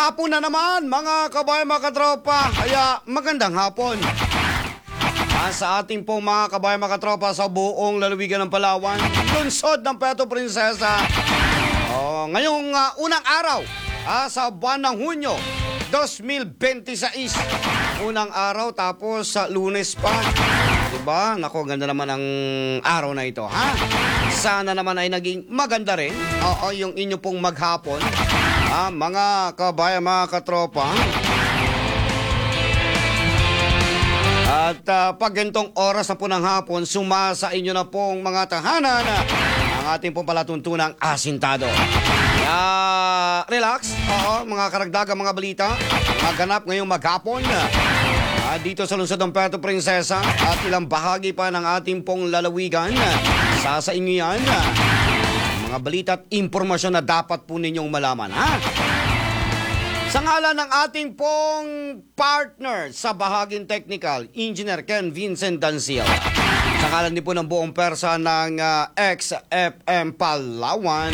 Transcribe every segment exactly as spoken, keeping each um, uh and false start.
Hapon na naman mga kabayan, mga katropa. Kaya magandang hapon. Ah, sa ating pong mga kabayan, mga katropa sa buong lalawigan ng Palawan, lungsod ng Puerto Princesa. Oh, ngayong uh, unang araw ah, sa buwan ng Hunyo twenty twenty-six. Unang araw tapos sa Lunes pa. Diba? Nako, ganda naman ang araw na ito, ha? Sana naman ay naging maganda rin. Oo, yung inyo pong maghapon. Ah, mga kabayan, mga katropa. At uh, pag ganitong oras na po ng hapon, sumasa inyo na pong mga tahanan ang ating pong palatuntunang asintado. Kaya relax, oo, mga karagdagang mga balita, mga ganap ngayong maghapon. Uh, dito sa lungsod ng Puerto Princesa at ilang bahagi pa ng ating pong lalawigan. Sa sa inyo yan. Mga balita at impormasyon na dapat po ninyong malaman, ha? Sa ngalan ng ating pong partner sa bahaging technical, Engineer Ken Vincent Danciel. Sa ngalan din po ng buong persa ng uh, X F M Palawan.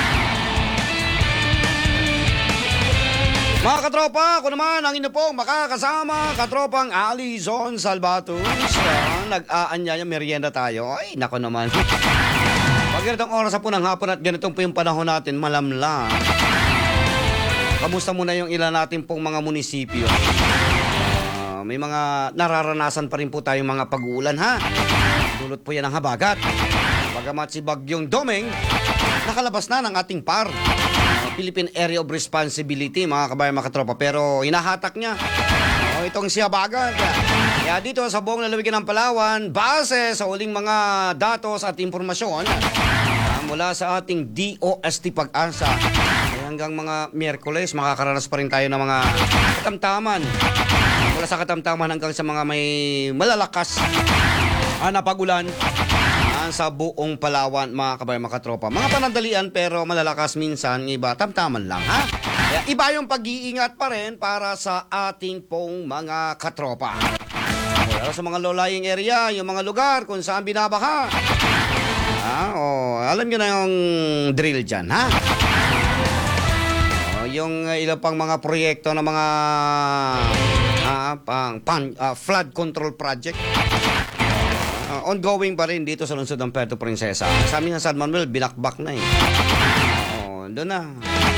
Mga katropa, ako naman ang inyo pong makakasama, katropang Alizon Salvatus. Uh, Nag-aanyaya, merienda tayo. Ay, nako naman. Pag ganitong oras po ng hapon at ganitong po yung panahon natin, malamla. Kamusta muna yung ilan natin pong mga munisipyo? Uh, may mga nararanasan pa rin po tayong mga pag-uulan, ha? Dulot po yan ng habagat. Bagamat si Bagyong Domeng, nakalabas na ng ating par. Uh, Philippine Area of Responsibility, mga kabayan, mga katropa. Pero hinahatak niya. Uh, itong si habagat. Kaya dito sa buong lalawigan ng Palawan, base sa uling mga datos at impormasyon uh, mula sa ating D O S T Pag-asa, hanggang mga Miyerkules, makakaranas pa rin tayo ng mga katamtaman. Mula sa katamtaman hanggang sa mga may malalakas ah, na pag-ulan ah, sa buong Palawan, mga kabayan, mga katropa. Mga panandalian pero malalakas minsan, iba tamtaman lang, ha? Kaya iba yung pag-iingat pa rin para sa ating pong mga katropa. Pero sa mga low-lying area, yung mga lugar kung saan binabaha, ah, oh, alam nyo na yung drill dyan, ha? Yung uh, ilang pang mga proyekto ng mga uh, pang, pan, uh, flood control project uh, ongoing pa rin dito sa lungsod ng Puerto Princesa. Sa amin ng San Manuel, binakbak na eh. Oh, doon na.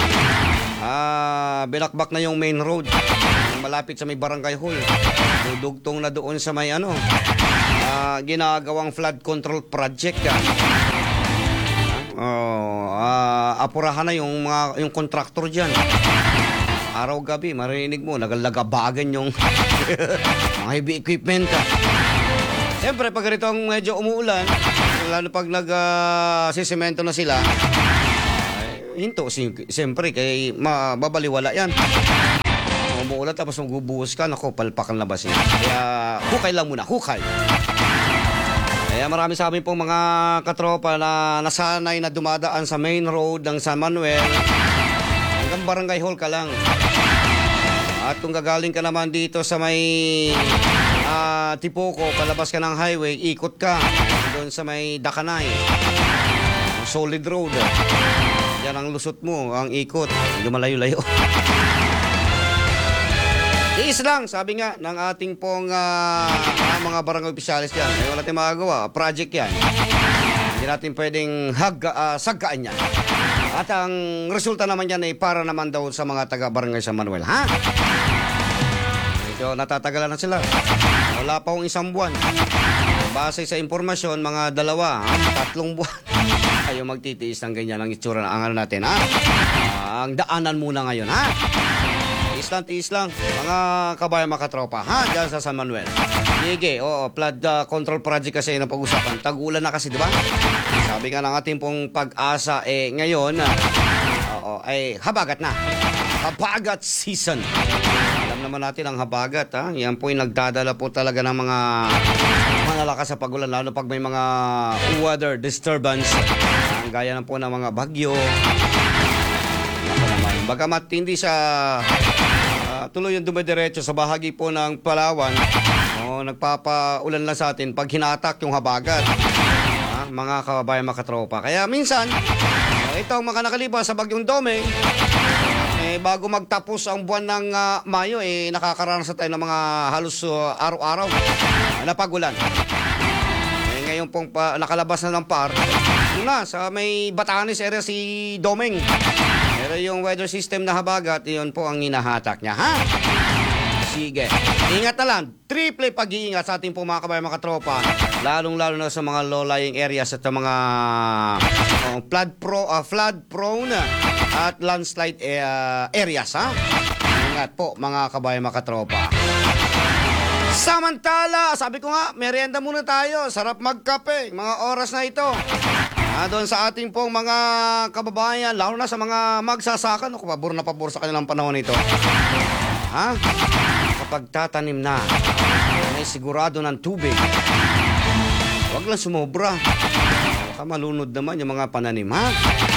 Ah, binakbak na yung main road. Malapit sa may barangay hall. Dudugtong na doon sa may ano, uh, ginagawang flood control project. Uh. Oh, uh, apurahan na yung mga yung contractor diyan. Araw-gabi marinig mo nagalagabagan yung mga heavy equipment. Siyempre pag ganito ang medyo umuulan, lalo pag nag-sisemento uh, na sila, ay, hinto siyempre kay mababaliwala yan. Umuulan tapos magbubuhos ka, nako, palpakan na ba siya. Kaya hukay lang muna, hukay. Kaya marami sa amin pong mga katropa na nasanay na dumadaan sa main road ng San Manuel. Hanggang barangay hall ka lang. At kung gagaling ka naman dito sa may uh, Tipoco, palabas ka ng highway, ikot ka doon sa may Dakanay. Solid road. Yan ang lusot mo, ang ikot. Hindi malayo-layo. Iis lang, sabi nga ng ating pong uh, mga barangay opisyalis yan. Ay, wala tayong magagawa. Project yan. Hindi natin pwedeng hag, uh, sagkaan yan. At ang resulta naman yan ay para naman daw sa mga taga-barangay San Manuel. Ha? Medyo natatagalan na sila. Wala pa akong isang buwan. Base sa impormasyon, mga dalawa, ha? Tatlong buwan. Ayaw magtitiis ng ganyan ang itsura na ang ano natin. Ha? Uh, ang daanan muna ngayon. Ha? Tiis lang, tiis lang. Mga kabayan, mga katropa, ha? Diyan sa San Manuel. Sige, oo, flood uh, control project kasi na pag-usapan. Tag-ulan na kasi, di ba? Sabi nga ng ating pong pag-asa, eh, ngayon, uh, oo, ay habagat na. Habagat season. Alam naman natin ang habagat, ha? Yan po yung nagdadala po talaga ng mga malalakas sa pag-ulan, lalo pag may mga weather disturbance. Ang gaya na po ng mga bagyo. Bagamat hindi siya uh, tuloy yung dumidiretso sa bahagi po ng Palawan, oh, nagpapaulan lang sa atin pag hinatak yung habagat, ah, mga kababayan, mga katropa. Kaya minsan, uh, ito ang mga nakalipas sa Bagyong Domeng, Eh, bago magtapos ang buwan ng ah, Mayo, eh, nakakaranas na tayo ng mga halos ah, araw-araw na pagulan. Eh, ngayon pong pa, nakalabas na ng par, yun na, sa may Batanes area si Domeng. Pero yung weather system na habagat, yun po ang hinahatak niya, ha? Sige. Ingat na lang. Triple pag-iingat sa ating po mga kabayan, mga katropa. Lalong-lalo na sa mga low-lying areas at sa mga uh, flood, pro, uh, flood prone at landslide uh, areas, ha? Ingat po mga kabayan, mga katropa. Samantala, sabi ko nga, merienda muna tayo. Sarap magkape. Mga oras na ito. Ah, doon sa ating pong mga kababayan, lalo na sa mga magsasaka, no, pabor na pabor sa kanilang panahon ito. Ha? Kapag tatanim na, may sigurado ng tubig. Huwag lang sumobra. Baka malunod naman yung mga pananim, ha?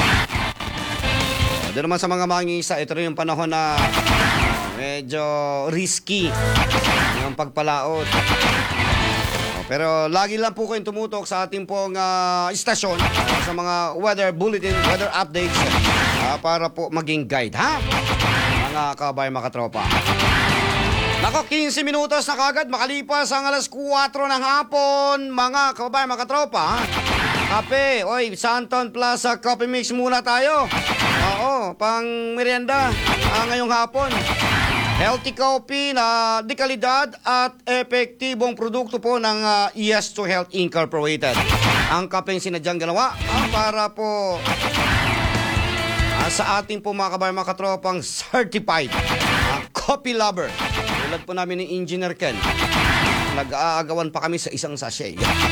O, doon naman sa mga mangingisa, ito rin yung panahon na medyo risky yung pagpalaot. O, pero lagi lang po kayong tumutok sa ating pong uh, istasyon uh, sa mga weather bulletin, weather updates uh, para po maging guide, ha? Mga kabayan, mga katropa. Nako, quince minutos na kagad makalipas ang alas kuwatro ng hapon, mga kabayan, mga katropa. Kape, oy, Santon Plaza Coffee Mix muna tayo. Oo, pang merienda ah, ngayong hapon. Healthy coffee na di kalidad at epektibong produkto po ng uh, Yes to Health Incorporated. Ang kapeng sinadyang ganawa ah, para po ah, sa ating po mga kabayan, mga katropang certified ah, coffee lover. Tulad po namin ni Engineer Ken. Nag-aagawan pa kami sa isang sachet.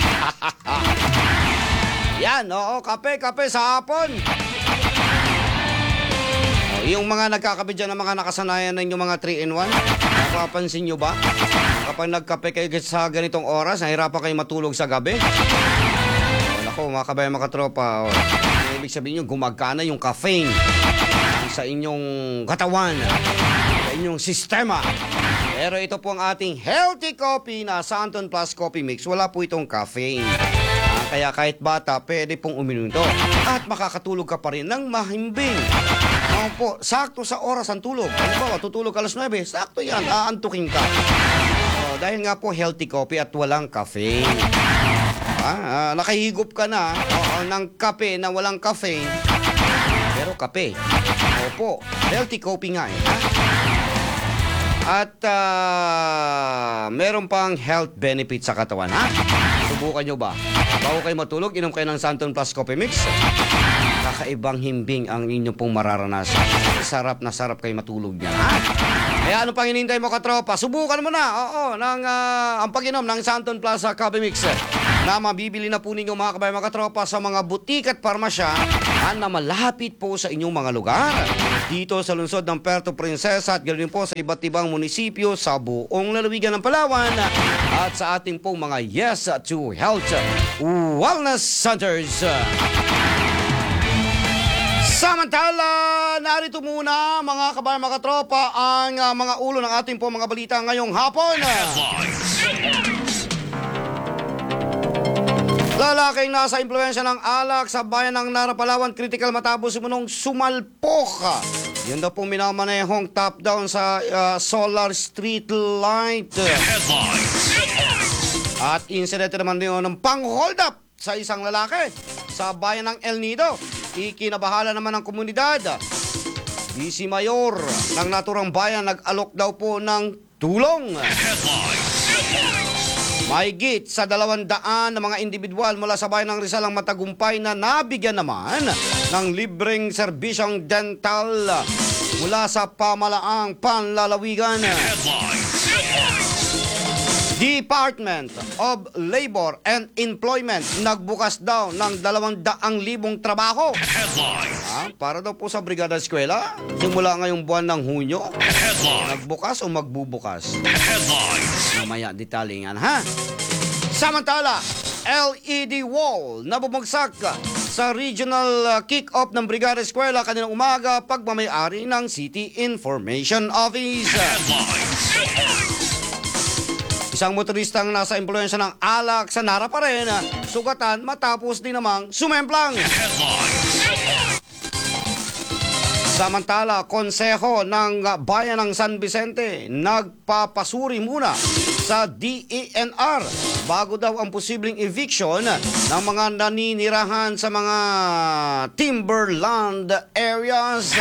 Yan, oo, kape, kape sa hapon. O, yung mga nagkakape dyan ng mga nakasanayan ng yung mga three in one, napapansin nyo ba? Kapag nagkape kayo sa ganitong oras, nahirapan kayo matulog sa gabi. O, naku, mga kabayan, mga katropa, o, ibig sabihin nyo, gumagana yung caffeine sa inyong katawan, sa inyong sistema. Pero ito po ang ating healthy coffee na Santon Plus Coffee Mix. Wala po itong caffeine. Ah, kaya kahit bata, pwede pong uminom ito. At makakatulog ka pa rin ng mahimbing. Ano po, sakto sa oras ang tulog. Ano ba, tutulog alas nuwebe, sakto yan, aantukin ka. Oh, dahil nga po healthy coffee at walang caffeine. Ah, ah, nakahigop ka na oh, ng kape na walang caffeine. Pero kape. Opo, healthy coffee nga eh. Ha? At uh, meron pang health benefit sa katawan, ha? Subukan nyo ba? Bago kayo matulog, inom kayo ng Santon Plus Coffee Mix. Kakaibang himbing ang inyo pong mararanasan. Sarap na sarap kayo matulog niya, ha? Kaya ano pang hinihintay mo, katropa? Subukan mo na, oo, ng, uh, ang pag-inom ng Santon Plus Coffee Mix na mabibili na po ninyo, mga kabayan, mga katropa, sa mga butik at parmasya na malapit po sa inyong mga lugar. Dito sa lungsod ng Puerto Princesa at ganoon po sa iba't ibang munisipyo sa buong lalawigan ng Palawan at sa ating pong mga Yes to Health Wellness Centers. Samantala, narito muna mga kabayan, mga katropa, ang uh, mga ulo ng ating po mga balita ngayong hapon. Lalaking nasa impluensya ng alak sa bayan ng Nara, Palawan, critical matapos umunong sumalpok. Yun daw pong minamanehong top-down sa uh, solar street light. At incident naman din ng pang-hold up sa isang lalaki sa bayan ng El Nido. Ikinabahala naman ng komunidad. Vice Mayor ng naturang bayan nag-alok daw po ng tulong. Mahigit sa dalawang daan na mga individual mula sa bayan ng Rizal ang matagumpay na nabigyan naman ng libreng serbisyong dental mula sa pamalaang panlalawigan. Department of Labor and Employment nagbukas daw ng dalawang daang libong trabaho. Ah, para daw po sa Brigada Eskwela, simula ngayong buwan ng Hunyo, nagbukas o magbubukas. Mamaya detalingan, ha? Samantala, L E D wall na bumagsak sa regional kick-off ng Brigada Eskwela kaninang umaga, pagmamayari ng City Information Office. Isang motoristang nasa impluensya ng alak sa Nara pa rin, sugatan matapos din namang sumemplang. Samantala, Konseho ng Bayan ng San Vicente nagpapasuri muna sa D E N R bago daw ang posibleng eviction ng mga naninirahan sa mga timberland areas.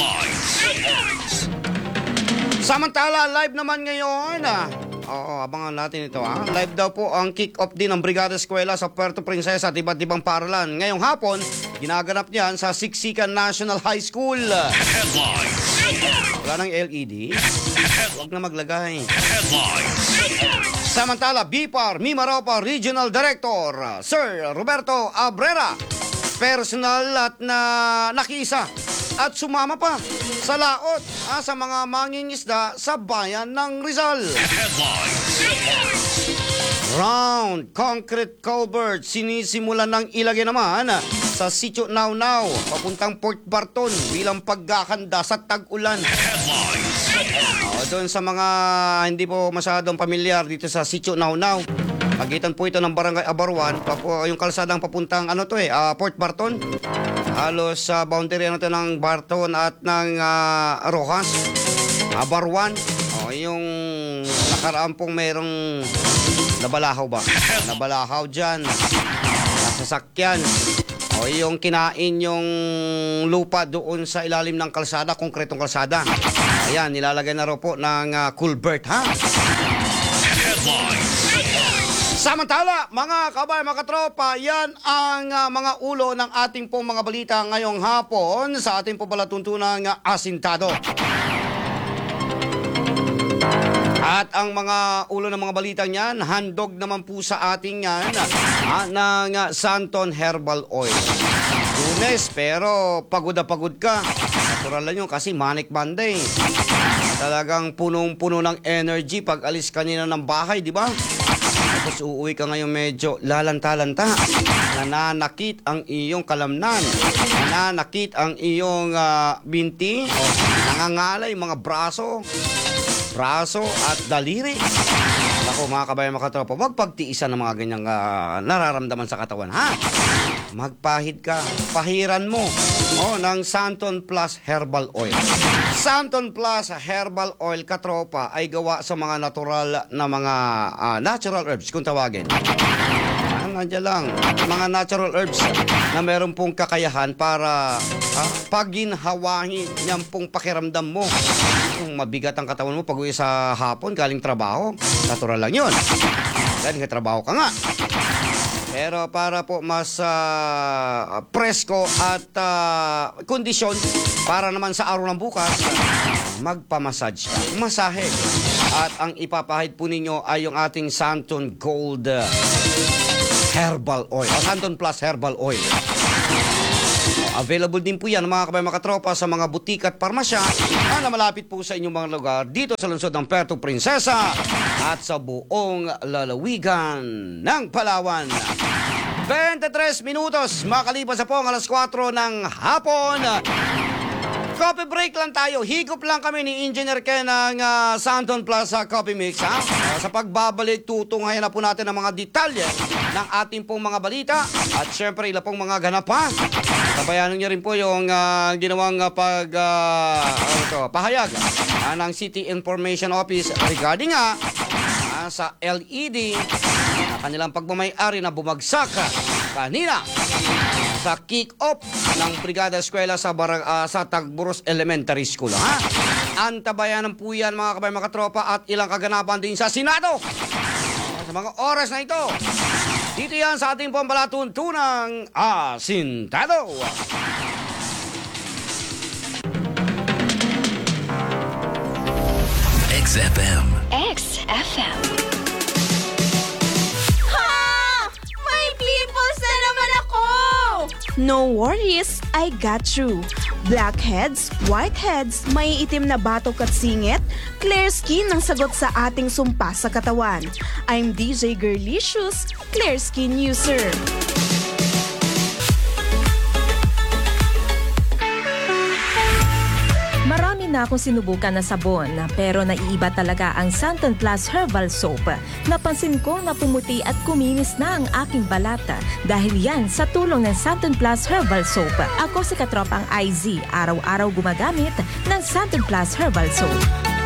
Samantala, live naman ngayon. Oo, abangan natin ito ha. Live daw po ang kick-off din ng Brigada Eskwela sa Puerto Princesa at iba't ibang paaralan. Ngayong hapon, ginaganap niyan sa Siksikan National High School. Wala nang L E D? Huwag na maglagay. Samantala, B P A R Mimaropa Regional Director Sir Roberto Abrera, personal at na nakisa at sumama pa sa laot ah, sa mga mangingisda sa bayan ng Rizal. Round concrete culvert sinisimulan ng ilagay naman sa Sitio Naunaw papuntang Port Barton bilang paghahanda sa tag-ulan. O, doon sa mga hindi po masyadong pamilyar dito sa Sitio Naunaw, pagitan po ito ng Barangay Abaruan, papo, yung kalsadang papuntang ano to eh, uh, Port Barton. Halos sa uh, boundary ano to ng Barton at ng uh, Rojas. Abaruan. O, yung nakaraan pong merong nabalahaw ba? Nabalahaw dyan. Nasasakyan. O, yung kinain yung lupa doon sa ilalim ng kalsada, konkretong kalsada. Ayan, nilalagay na raw po ng uh, culvert, ha? Samantala, mga kabay, mga katropa, yan ang uh, mga ulo ng ating pong mga balita ngayong hapon sa ating pong palatuntunang uh, asintado. At ang mga ulo ng mga balita niyan, handog naman po sa ating yan uh, ng uh, Santon Herbal Oil. Lunes, pero pagod na pagod ka. Natural lang yun kasi Manic Monday. Talagang punong-puno ng energy pag alis kanina ng bahay, di ba? Tapos uuwi ka ngayon medyo lalanta-lanta. Nananakit ang iyong kalamnan. Nananakit ang iyong uh, binti. O, nangangalay mga braso. Braso at daliri. Ako mga kabayan, mga katropa, wag pagtiisan ng mga ganyang uh, nararamdaman sa katawan, ha? Magpahid ka. Pahiran mo oh, ng Santon Plus Herbal Oil. Santon Plus Herbal Oil, katropa, ay gawa sa mga natural na mga uh, natural herbs, kung tawagin. Ah, nandiyan lang. Mga natural herbs na meron pong kakayahan para uh, paginhawahin niyang pong pakiramdam mo. Kung mabigat ang katawan mo pag uwi sa hapon, galing trabaho, natural lang yun. Dahil nga trabaho ka nga. Pero para po mas uh, presko at uh, kondisyon para naman sa araw ng bukas, magpamassage ka. Masahe. At ang ipapahid po ninyo ay yung ating Santon Gold Herbal Oil. O Santon Plus Herbal Oil. Available din po yan mga kabayan, mga katropa sa mga butik at parmasya na malapit po sa inyong mga lugar dito sa lungsod ng Puerto Princesa at sa buong lalawigan ng Palawan. twenty-tres minutos makalipas sa po ang alas kwatro ng hapon. Coffee break lang tayo. Higop lang kami ni Engineer Ken ng uh, Santon Plaza Coffee Mix. Ha? Uh, sa pagbabalik, tutunghayan na po natin ang mga detalye ng ating pong mga balita at syempre ilang pong mga ganap pa. Tabayanan niyo rin po yung uh, ginawang uh, pag, uh, ano to, pahayag uh, ng City Information Office regarding nga uh, sa L E D na kanilang pagmamayari na bumagsak uh, kanina sa kick-off ng Brigada Eskwela sa, Barang, uh, sa Tagburos Elementary School. Ha? Antabayanan po yan mga kabayan, mga tropa at ilang kaganapan din sa Senado. Sa mga oras na ito, dito yan sa ating pampalatuntunang Asintado. X F M. X F M. No worries, I got you. Blackheads, whiteheads, may itim na batok at singit, clear skin ang sagot sa ating sumpa sa katawan. I'm D J Girlicious, clear skin user. na akong sinubukan na sabon, pero naiiba talaga ang Santon Plus Herbal Soap. Napansin ko na pumuti at kuminis na ang aking balat dahil yan sa tulong ng Santon Plus Herbal Soap. Ako si katropang I Z, araw-araw gumagamit ng Santon Plus Herbal Soap.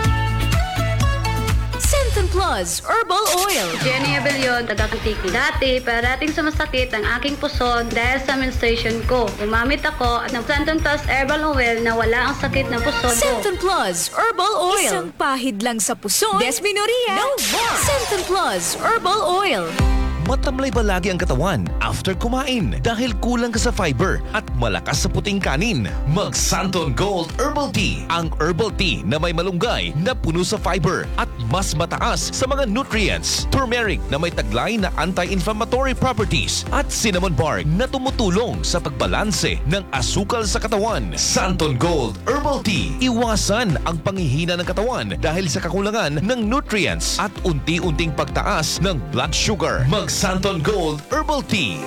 Santon Plus Herbal Oil. Jenny Abellion, taga-Kantiki. Dati, parating sumasakit ang aking puson dahil sa menstruation ko. Gumamit ako ng Santon Plus Herbal Oil na wala ang sakit ng puson ko. Santon Plus Herbal Oil. Isang pahid lang sa puson. Desmenorrhea. No more. Santon Plus Herbal Oil. Matamlay ba lagi ang katawan after kumain dahil kulang ka sa fiber at malakas sa puting kanin? Mag Santon Gold Herbal Tea. Ang herbal tea na may malunggay na puno sa fiber at mas mataas sa mga nutrients. Turmeric na may taglay na anti-inflammatory properties at cinnamon bark na tumutulong sa pagbalanse ng asukal sa katawan. Santon Gold Herbal Tea. Iwasan ang panghihina ng katawan dahil sa kakulangan ng nutrients at unti-unting pagtaas ng blood sugar. Mag Santon Gold Herbal Tea.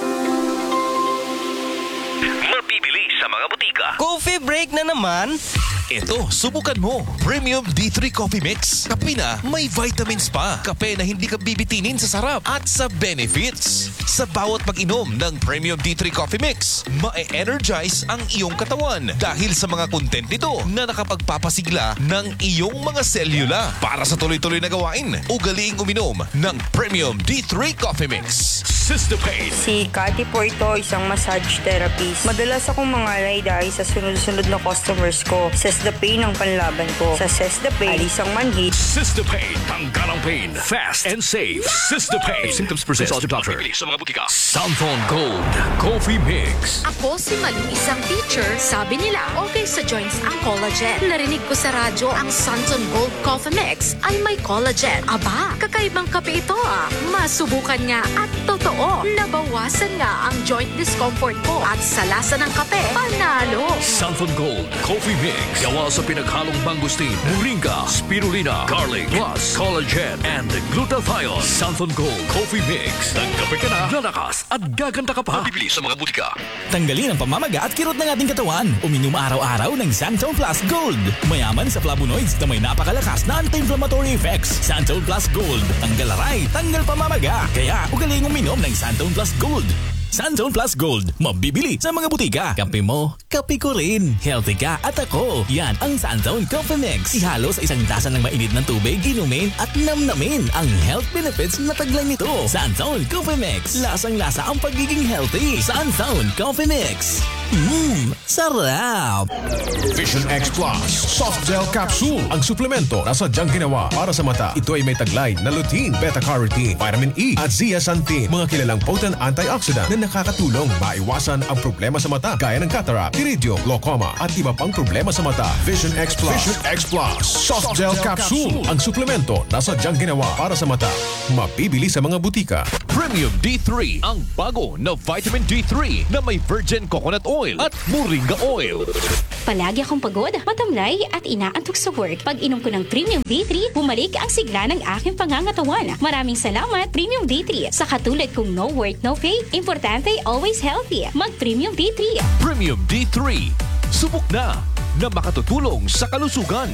Mabibili sa mga butika. Coffee break na naman? Ito, subukan mo. Premium D three Coffee Mix. Kape na may vitamins pa. Kape na hindi ka bibitinin sa sarap at sa benefits. Sa bawat pag-inom ng Premium D three Coffee Mix, ma-energize ang iyong katawan dahil sa mga content nito na nakapagpapasigla ng iyong mga selula. Para sa tuloy-tuloy na gawain, ugaliing uminom ng Premium D three Coffee Mix. Sister Pain. Si Cathy po ito, isang massage therapist. Madalas akong mangalay dahil sa sunod-sunod na customers ko. Says the pain ang panlaban ko. Sa Says the pain, alis ang manhid. Sister Pain. Tanggal ang pain. Fast and safe. Sister Pain. If symptoms persist, consult your doctor. Sa mga butika. Santon Gold Coffee Mix. Ako si Malu, isang teacher. Sabi nila, okay sa joints ang collagen. Narinig ko sa radyo ang Santon Gold Coffee Mix ay may collagen. Aba, kakaibang kape ito ah. Masubukan nga at totoo. Nabawasan nga ang joint discomfort ko at sa lasa ng kape, panalo. Santon Gold Coffee Mix. Gawa sa pinaghalong mangustin, moringa, spirulina, garlic, plus collagen and glutathione. Santon Gold Coffee Mix. Nagkape ka na, lalakas at gaganda ka pa. Bibili sa mga butika. Tanggalin ang pamamaga at kirot ng ating katawan. Uminom araw-araw ng Santon Plus Gold. Mayaman sa flavonoids na may napakalakas na anti-inflammatory effects. Santon Plus Gold. Tanggal aray, tanggal pamamaga. Kaya ugaling uminom ng Santon Plus Gold. Santon Plus Gold. Mabibili sa mga butika. Kape mo, kape ko rin. Healthy ka at ako. Yan ang Santon Coffee Mix. Ihalo sa isang tasa ng mainit ng tubig, inumin at namnamin ang health benefits na taglay nito. Santon Coffee Mix. Lasang-lasa ang pagiging healthy. Santon Coffee Mix. Mmm, sarap! Vision X Plus Soft Gel Capsule. Ang suplemento na sadyang ginawa para sa mata. Ito ay may taglay na lutein, beta-carotene, vitamin E at zeaxanthin. Mga kilalang potent antioxidant na nakakatulong maiwasan ang problema sa mata gaya ng cataract, iridium, glaucoma at iba pang problema sa mata. Vision X Plus. Vision X Plus Soft Gel Capsule. Ang suplemento na sadyang ginawa para sa mata. Mabibili sa mga butika. Premium D three. Ang bago na vitamin D three na may virgin coconut oil at moringa oil. Palagi akong pagod, matamlay at inaantok sa work. Pag inom ko ng Premium D three, bumalik ang sigla ng aking pangangatawan. Maraming salamat, Premium D three. Sa katulad kong no work, no pay, importante, always healthy. Mag-Premium D three. Premium D three. Subok na na makatutulong sa kalusugan.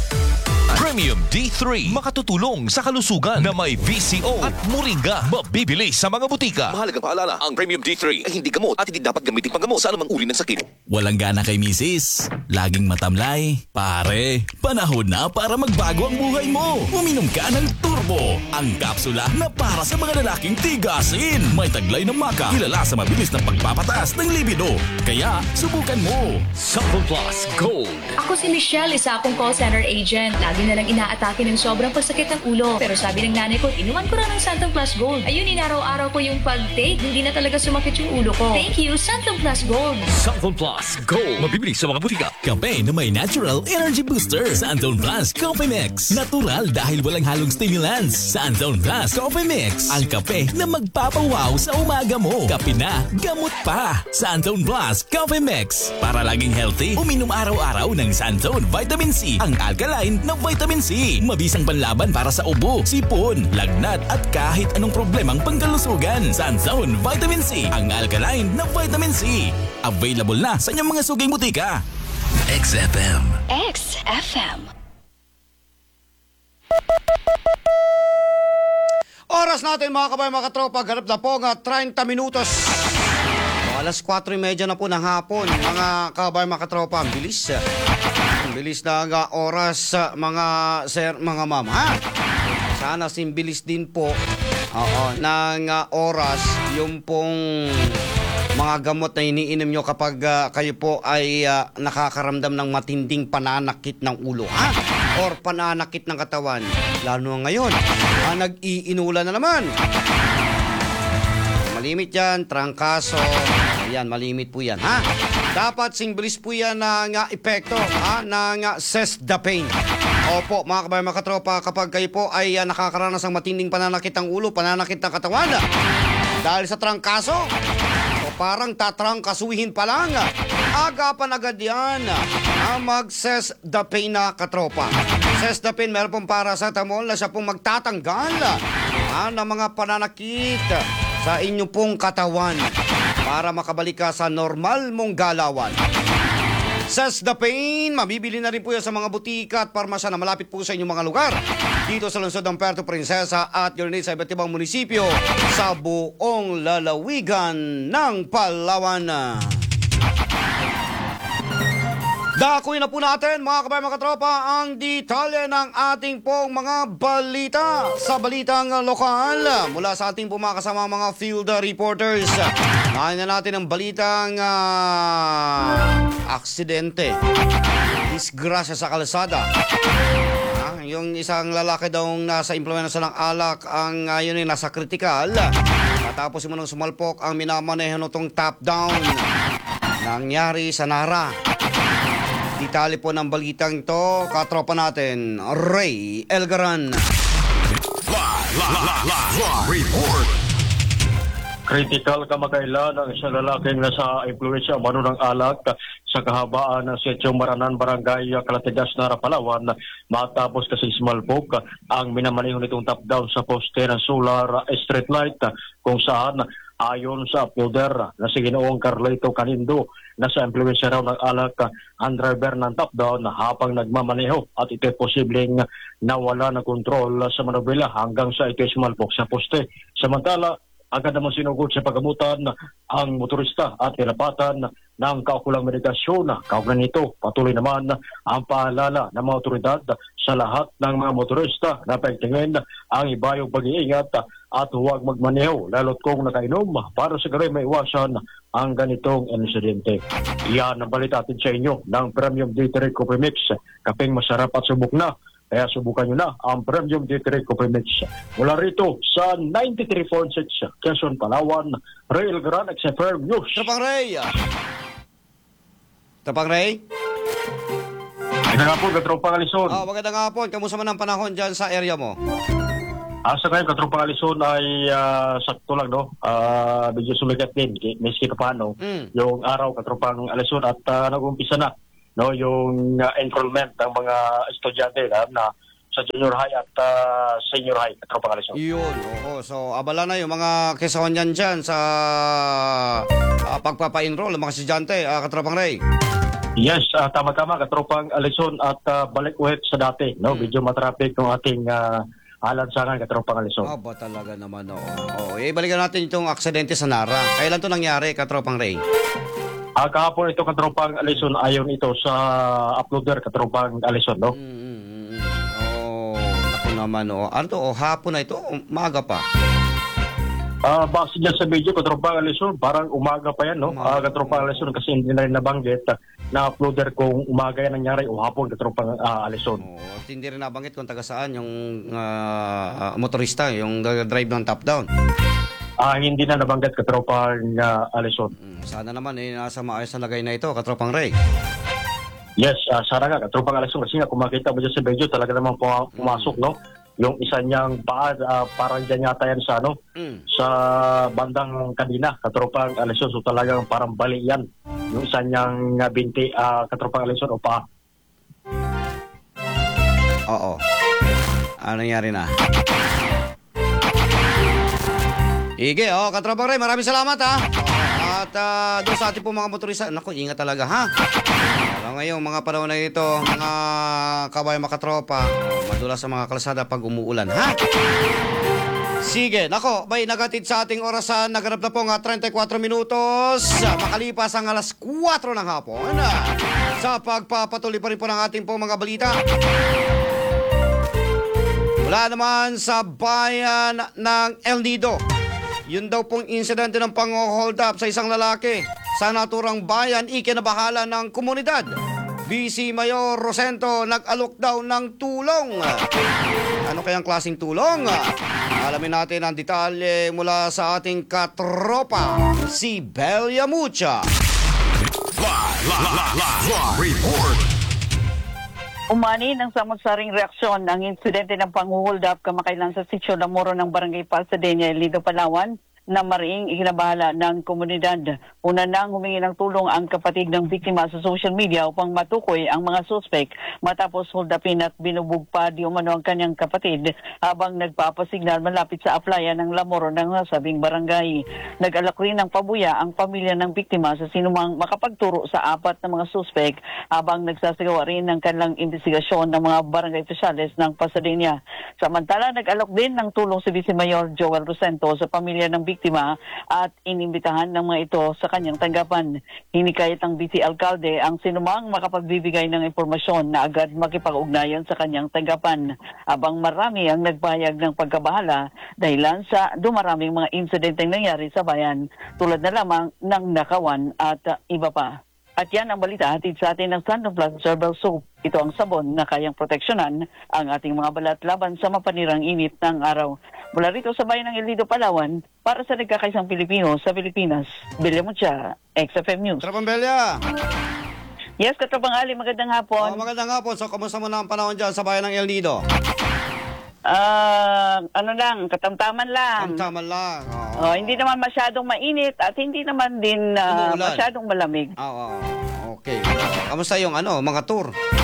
Premium D three. Makatutulong sa kalusugan na may V C O at moringa. Mabibili sa mga butika. Mahalagang paalala, ang Premium D three ay hindi gamot at hindi dapat gamitin panggamot sa anumang uri ng sakit. Walang gana kay misis, laging matamlay. Pare, panahon na para magbago ang buhay mo. Uminom ka ng Turbo, ang kapsula na para sa mga lalaking tigasin. May taglay ng maka, kilala sa mabilis na pagpapataas ng libido. Kaya, subukan mo. Santon Plus Gold. Ako si Michelle, isa akong call center agent. Lagi na lang inaatake ng sobrang pagsakit ng ulo. Pero sabi ng nanay ko, inuman ko na ng Santon Plus Gold. Ayun, inaraw-araw ko yung pag-take. Hindi na talaga sumakit yung ulo ko. Thank you, Santon Plus Gold. Santon Plus Gold. Mabibili sa mga butika. Kape na may natural energy booster. Santon Plus Coffee Mix. Natural dahil walang halong stimulants. Santon Plus Coffee Mix. Ang kape na magpapawaw sa umaga mo. Kape na, gamot pa. Santon Plus Coffee Mix. Para laging healthy, uminom araw-araw ng Santon Vitamin C. Ang alkaline na vitamin C. Mabisang panlaban para sa ubo, sipon, lagnat at kahit anong problemang pangkalusugan. Santon Vitamin C. Ang alkaline na vitamin C. Available na sa inyong mga suging butika. X F M. X F M. Oras natin mga kabayan, mga katropa, ganap na po nga thirty minutos. O, alas kwatro thirty na po ng hapon, mga kabayan, mga katropa. Ang bilis. Ang bilis na nga oras, mga sir, mga ma'am. Ha? Sana simbilis din po oo, ng uh, oras yung pong mga gamot na iniinom nyo kapag uh, kayo po ay uh, nakakaramdam ng matinding pananakit ng ulo, ha? Or pananakit ng katawan. Lalo ngayon, ah, nag-iinulan na naman. Malimit yan, trangkaso. Ayan, malimit po yan, ha? Dapat singbilis po yan ng uh, epekto, ha? Ng uh, Cesdapine. Opo, mga kabayan, mga katropa, kapag kayo po ay uh, nakakaranas ng matinding pananakit ng ulo, pananakit ng katawan, dahil sa trangkaso, o parang tatrangkasuhin pa lang, agapan agad yan ang mag-Cesdapine na katropa. Cesdapine, meron pong paracetamol na siya pong magtatanggal ah, ng mga pananakit sa inyo pong katawan para makabalik ka sa normal mong galawan. Cesdapine, mabibili na rin po yan sa mga butika at parmasya na malapit po sa inyong mga lugar. Dito sa lungsod ng Puerto Princesa at Yornate sa iba't ibang munisipyo sa buong lalawigan ng Palawan. Dakuin na po natin mga kabayan, mga katropa ang detalye ng ating pong mga balita sa balitang lokal mula sa ating po mga kasama mga field reporters. Nahin na natin ang balitang uh, aksidente, disgrasya sa kalsada. Ah, yung isang lalaki daw nasa impluensya ng alak ang uh, yun ay nasa kritikal. Matapos mo nang sumalpok ang minamaneho nitong top down. Nangyari sa Nara. Detalye po ng balitang ito, katropa natin, Ray Elgaran. Live, live, live, live report. Critical kamakailan ng isang lalaking nasa impluensya mano ng alak sa kahabaan ng Setyong Maranan, Barangay Calatigas, Nara, Palawan. Matapos kasi sumalpok ang minamaneho nitong top down sa poste ng solar street light kung saan ayon sa uploader na si Ginoong Carlito Canindo, nasa impluensya raw ng alak ang driver ng top down habang nagmamaneho at ito'y posibleng nawala ng kontrol sa manubela hanggang sa ito'y sumalpok sa poste. Samantala, agad naman sinugod sa pagamutan ang motorista at nilapatan ng kaukulang medikasyon. Kaukulang nito, patuloy naman ang paalala ng mga otoridad sa lahat ng mga motorista na pagtingin ang ibayong pag-iingat at huwag magmaneho lalo't kung nakainom para sa galing maiwasan ang ganitong insidente. Yan ang balita atin sa inyo ng Premium D three Coffee Mix. Kaping masarap at subok na. Kaya subukan nyo na ang Premium D three Coffee Mix. Mula rito sa ninety-three point six Quezon, Palawan, Ray Elgaran, X F M News. Tapang Ray! Tapang Ray? Magandang hapon, Katropang Alison. Oh, magandang hapon. Kamusta man ang panahon dyan sa area mo? Asa ngayon, Katropang Alison ay uh, sakto lang, no? Uh, medyo sumikat din, miski pa paano, mm. yung araw, Katropang Alison, at uh, nag-umpisa na, no? Yung uh, enrollment ng mga estudyante na, na sa junior high at uh, senior high, Katropang Alison. Yun, oo. So, abala na yung mga kesawan yan dyan sa uh, pagpapa-enroll ng mga estudyante, uh, Katropang Ray. Yes, uh, tama-tama, Katropang Alison, at uh, balik ulit sa dati, no? Mm. Medyo matraffic ng ating uh, alansangan, Katropang Alison. Ah, ba talaga naman, oo. Oh. Eh, balikan natin itong aksidente sa Nara. Kailan to nangyari, Katropang Ray? Ah, kahapon ito, Katropang Alison, ayon ito sa uploader, Katropang Alison, no? Mm-hmm. Oh, ako naman, oh. Ano to? Oh, hapon na ito? Umaga pa? Ah, uh, base dyan sa video, Katropang Alison, parang umaga pa yan, no? Ah, uh, Katropang Alison, kasi hindi na rin nabanggit na uploader kung umaga yan nangyari o hapon, Katropang uh, Alison. Oh, at hindi rin nabanggit kung taga saan yung uh, uh, motorista, yung drive ng top down. Ah, uh, hindi na nabanggit, Katropang uh, Alison. Mm, sana naman eh, nasa maayos na lagay na ito, Katropang Ray. Yes, uh, sana nga, Katropang Alison, kasi nga kung makita mo dyan sa video, talaga naman pumasok, mm. no? Yung isa niyang paa, uh, parang dyan yata yan sa, ano, mm. sa bandang kanina, Katropang Alison, so talagang parang bali yan. Yung isa niyang uh, binti, uh, Katropang Alison, o paa. Oo. Ano nangyari na? Ige, oh, Katropang Ray, maraming salamat, ha. At uh, doon sa ating po mga motorista, naku, ingat talaga, ha. Oh, ngayong mga panahon na ito, mga kabayan makatropa, oh, madulas sa mga kalsada pag umuulan, ha? Sige, nako, may nagatid sa ating orasan, naganap na po nga thirty-four minutos, makalipas ang alas four ng hapon, sa pagpapatuloy pa rin po ng ating po mga balita. Mula naman sa bayan ng El Nido, yun daw pong insidente ng pang-hold up sa isang lalaki sa naturang bayan, ikinabahala ng komunidad. Vice Mayor Rosento nag-alok daw ng tulong. Ano kayang klaseng tulong? Alamin natin ang detalye mula sa ating katropa, si Belia Mucha. Live, live, live, live report. Umani ng samot-saring reaksyon ang insidente ng pang-hold up kamakailan sa Sitio Lamoro ng Barangay Pasadena, El Nido, Palawan, na mariing ikinabahala ng komunidad. Una nang humingi ng tulong ang kapatid ng biktima sa social media upang matukoy ang mga suspek matapos hold upin at binubog pa di umano ang kanyang kapatid habang nagpapasignal malapit sa aplayan ng Lamoro ng nasabing barangay. Nag-alak rin ng pabuya ang pamilya ng biktima sa sinumang makapagturo sa apat na mga suspek habang nagsasagawa rin ng kanilang investigasyon ng mga barangay opisyales ng Pasadena. Samantala, nag-alok din ng tulong si Vice Mayor Joel Rosento sa pamilya ng biktima at inimbitahan ng mga ito sa kanyang tanggapan. Hinikayat ng Vice Alcalde ang sinumang makapagbibigay ng impormasyon na agad makipag-ugnayan sa kanyang tanggapan. Abang marami ang nagbayag ng pagkabahala dahilan sa dumaraming mga insidenteng nangyari sa bayan tulad na lamang ng nakawan at uh, iba pa. At yan ang balita hatid sa atin ng Santon Plus Herbal Soap. Ito ang sabon na kayang proteksyonan ang ating mga balat laban sa mapanirang init ng araw. Mula rito sa bayan ng El Nido, Palawan, para sa nagkakaisang Pilipino sa Pilipinas, Belia Mucha, X F M News. Tropang Belia! Yes, Katropang Ali, magandang hapon. Oh, magandang hapon. So, kamusta mo na ang panahon dyan sa bayan ng El Nido? Ah, uh, ano lang, katamtaman lang. Katamtaman lang. Oh. Oh, hindi naman masyadong mainit at hindi naman din uh, masyadong malamig. Oo. Oh, oh. Okay. Kamusta yung ano, mga tour?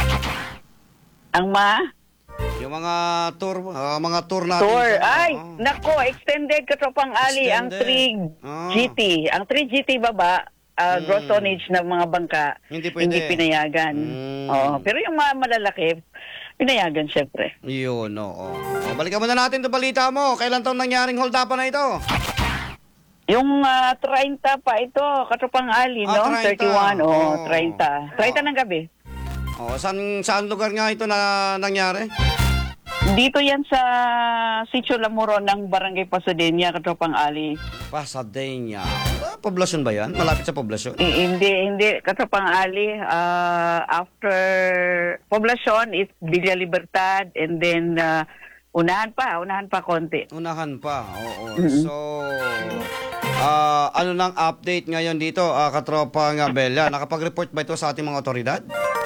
Ang ma? Yung mga tour, uh, mga tour natin. Tour. Sa, Ay, oh. nako, extended Katropang Ali ang three G T. Ang three G T baba, uh, hmm. gross tonnage ng mga bangka, hindi, pwede. hindi pinayagan. Hmm. Oh, pero yung mga malalaki, pinayagan syempre. Yun, oo. O, balikan mo na natin itong balita mo. Kailan taong nangyaring hold up na ito? Yung uh, thirty pa ito, Katropang Ali, ah, no? thirty. thirty-one, oh, oh. thirty. thirty ng gabi. Oh, saan, saan lugar nga ito na nangyari? Dito yan sa Sitio Lamoro ng Barangay Pasadena, Katropang Ali. Pasadena. Ah, poblasyon ba yan? Malapit sa poblasyon? I- hindi, hindi. Katropang Ali, uh, after poblasyon, it's Villa Libertad, and then uh, unahan pa, unahan pa konti. Unahan pa, oo. Mm-hmm. So, uh, ano nang update ngayon dito, uh, Katropang Belia? Nakapag-report ba ito sa ating mga otoridad?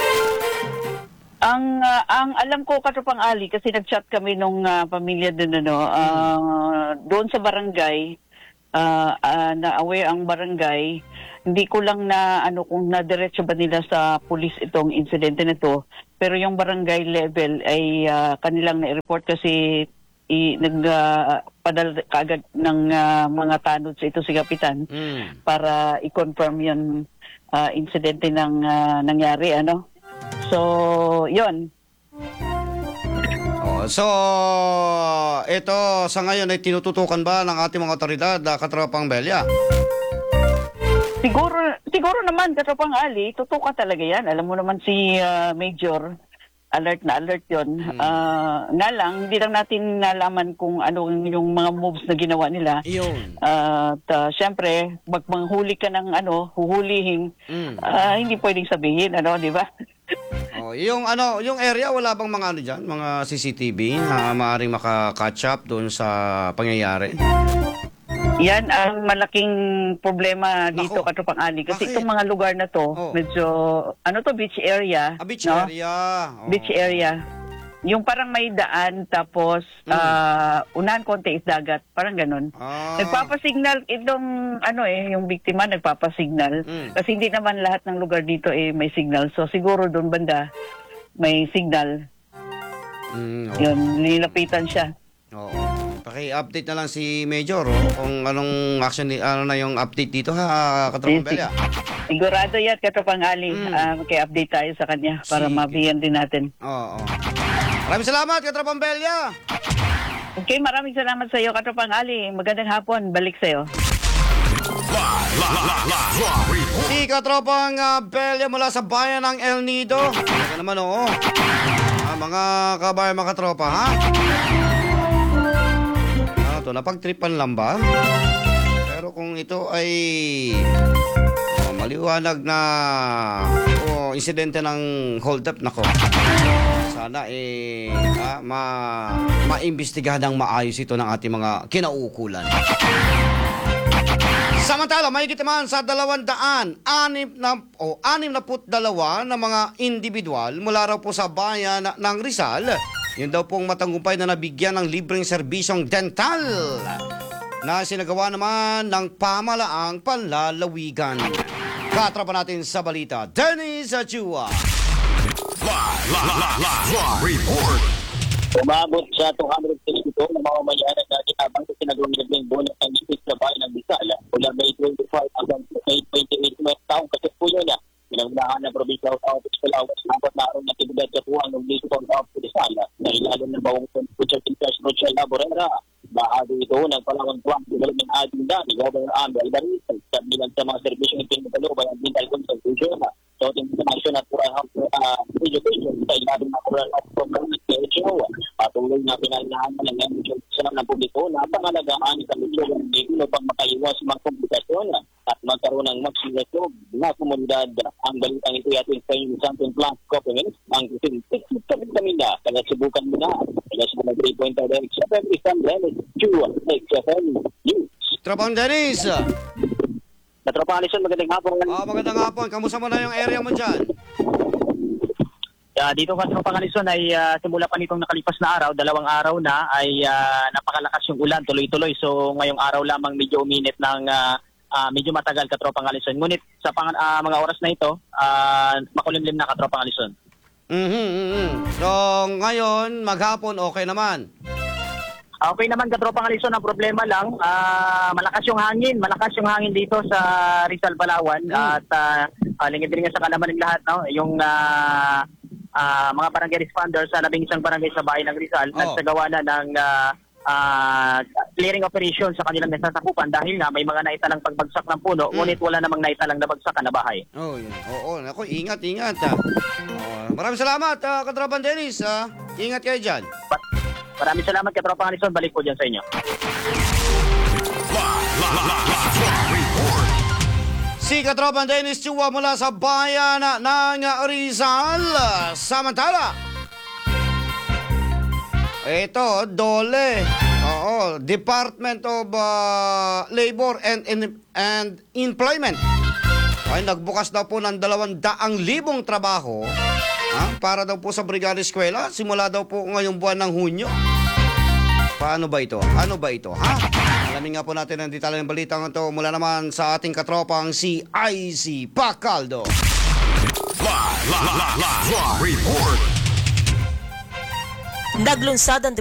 Ang uh, ang alam ko, Katropang Ali, kasi nag-chat kami nung uh, pamilya doon, ano, uh, doon sa barangay, uh, uh, na-aware ang barangay, hindi ko lang na ano kung na-diretso ba nila sa pulis itong insidente na to, pero yung barangay level ay uh, kanilang na-report kasi i, nagpadala uh, kaagad ng uh, mga tanod sa ito si Kapitan mm. para i-confirm yung uh, insidente ng uh, nangyari, ano. So, yun. Oh, so, ito sa ngayon ay tinututukan ba ng ating mga otoridad, Katropang Belia? Siguro, siguro naman, Katropang Ali, tutukan talaga yan. Alam mo naman si uh, Major, alert na alert yun. Hmm. Uh, nga lang, hindi lang natin nalaman kung ano yung mga moves na ginawa nila. Yun. Uh, at uh, syempre, pag manghuli ka ng ano, huhulihin, hmm. uh, hindi pwedeng sabihin, ano, di ba? Oh, yung ano, yung area wala bang mga ano diyan, mga C C T V na maaring maka-catch up doon sa pangyayari? Yan ang malaking problema dito, Katropang Ali, kasi bakit? Itong mga lugar na to, oh. medyo ano to, beach area, ah, beach no? area. Oh. Beach area. Yung parang may daan tapos mm. uh, unahan konti is dagat, parang ganun. Ah. Nagpapasignal itong ano eh, yung biktima nagpapasignal mm. kasi hindi naman lahat ng lugar dito eh may signal. So siguro doon banda may signal. Mm, okay. Yun, nilapitan siya. Oo. Paki-update na lang si Major oh, kung anong action, ni- ano na yung update dito ha, Katropang Belya. Sigurado yan, Katropang Ali. Ah, Mag-update tayo sa kanya para Sige. mabiyan din natin. Oo. Maraming salamat, Katropang Belya. Okay, maraming salamat sa iyo, Katropang Ali. Magandang hapon. Balik sa iyo. Si Katropang uh, Belya mula sa bayan ng El Nido. Ano naman oo. Ah, mga kabayan, mga katropa, ha? Ano to, napagtripan lang ba? Pero kung ito ay oh, maliwanag na oh, insidente ng hold up, nako. Sana eh ah, ma maimbestigahan ng maayos ito ng ating mga kinauukulan. Samantala, mahigit naman sa dalawang daan, anim na, o anim na put dalawa na mga individual mula raw po sa bayan ng Rizal. Yun daw pong matanggumpay na nabigyan ng libreng serbisyong dental na sinagawa naman ng pamalaang panlalawigan. Katrapa natin sa balita, Dennis Achua. Report. Umabot sa two hundred sixty-two na mamamayan na dati habang sa sinagawang naging bonus ng isip sa bayan ng Rizal mula May twenty-five hanggang May twenty-eight na taong kasi po yun na pinagdahan ng Provincial Office Palawan sa apat na araw na actividad sa tuwang ng Municipal Office Rizal na ilalim ng bawang Future Teachers Rochelle Laborera. Bahagi ito ng Palawan Tuwang Development Agenda ni Governor Amber Alvarez sa bilang sa mga serbisyong ipinagpalubay ang dental consultation sa international at uh, education sa ilalim ng Rural Health Program ng P H O. Patuloy na pinalinahan ng emission sa ng publiko na pangalagaan sa lusugan ng ilo upang makaiwas sa mga komplikasyon at magkaroon ng maksimisyon na komunidad. Ang balitang ito yatin sa yung Santon Plus Copenhagen ang titik sa Vitamina. Kaya subukan mo na. Kaya sa mga three point five X F M isang Dennis Chua X F M News. Tropang Dennis. Katropang Alison, magandang hapon. Oh, magandang hapon. Kamusta mo na yung area mo dyan? Uh, dito Katropang Alison ay uh, simula pa nitong nakalipas na araw, dalawang araw na ay uh, napakalakas yung ulan, tuloy-tuloy. So ngayong araw lamang medyo uminit ng uh, uh, medyo matagal Katropang Alison. Ngunit sa pang, uh, mga oras na ito, uh, makulimlim na Katropang Alison. Mhm, mhm. So ngayon, maghapon okay naman. Okay naman Katropang Alison, ang problema lang, uh, malakas yung hangin, malakas yung hangin dito sa Rizal, Palawan. Mm. At uh, uh, lingid-lingid sa kalaman ng lahat, no? Yung uh, uh, mga barangay responders sa labing isang barangay sa bayan ng Rizal, oh. nagsagawa na ng uh, uh, clearing operation sa kanilang nasasakupan dahil nga may mga naitalang pagbagsak ng puno, mm. ngunit wala namang naitalang nabagsakan na bahay. Oh, yeah. Oo, naku, ingat, ingat. Ah. Oh, maraming salamat, uh, Katropang Dennis. Ah. Ingat kayo dyan. But, Maraming salamat Katropang Alison. Balik po dyan sa inyo. Si Katropang Dennis Chua mula sa bayan ng Rizal. Samantala, ito, Dole. Oo, Department of uh, Labor and, and, and Employment ay nagbukas daw po ng dalawang daang libong trabaho ha, para daw po sa Brigada Eskwela simula daw po ngayong buwan ng Hunyo. Paano ba ito? Ano ba ito? Ha? Alamin nga po natin ang detalye ng balitang ito mula naman sa ating katropang si I C Pacaldo. Report. Naglunsad ang